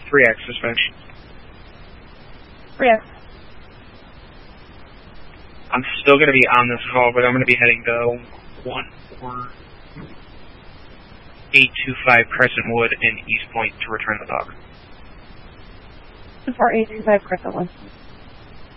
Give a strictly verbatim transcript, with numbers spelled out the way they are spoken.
three X suspense. three X. I'm still going to be on this call, but I'm going to be heading to one four eight two five Crescent Wood in East Point to return the dog. one four eight two five Crescent Wood.